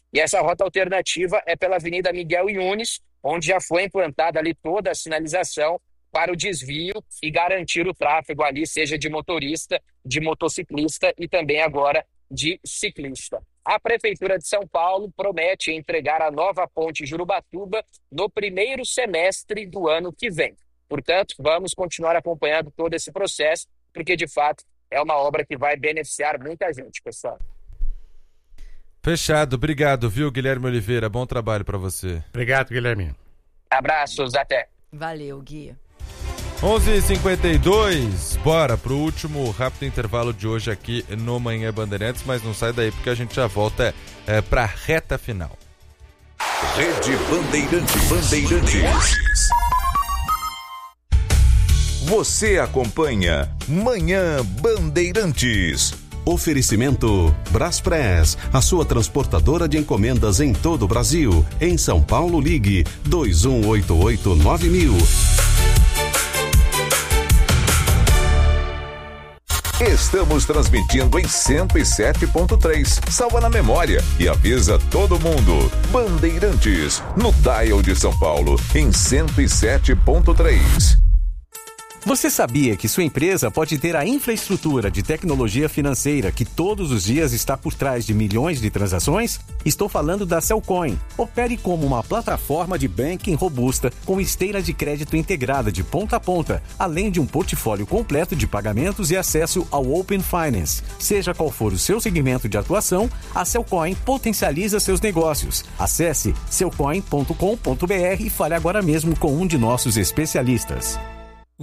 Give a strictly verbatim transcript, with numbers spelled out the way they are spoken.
E essa rota alternativa é pela Avenida Miguel Yunes, onde já foi implantada ali toda a sinalização para o desvio e garantir o tráfego ali, seja de motorista, de motociclista e também agora de ciclista. A Prefeitura de São Paulo promete entregar a nova ponte Jurubatuba no primeiro semestre do ano que vem. Portanto, vamos continuar acompanhando todo esse processo, porque de fato é uma obra que vai beneficiar muita gente, pessoal. Fechado. Obrigado, viu, Guilherme Oliveira? Bom trabalho para você. Obrigado, Guilherme. Abraços, até. Valeu, Gui. onze e cinquenta e dois, bora pro último rápido intervalo de hoje aqui no Manhã Bandeirantes, mas não sai daí porque a gente já volta é, pra reta final. Rede Bandeirantes. Bandeirantes. Você acompanha Manhã Bandeirantes. Oferecimento Braspress, a sua transportadora de encomendas em todo o Brasil. Em São Paulo, ligue dois um oito oito nove mil. Estamos transmitindo em cento e sete ponto três. Salva na memória e avisa todo mundo. Bandeirantes, no dial de São Paulo, em cento e sete ponto três. Você sabia que sua empresa pode ter a infraestrutura de tecnologia financeira que todos os dias está por trás de milhões de transações? Estou falando da Cellcoin. Opere como uma plataforma de banking robusta com esteira de crédito integrada de ponta a ponta, além de um portfólio completo de pagamentos e acesso ao Open Finance. Seja qual for o seu segmento de atuação, a Cellcoin potencializa seus negócios. Acesse cellcoin ponto com ponto br e fale agora mesmo com um de nossos especialistas.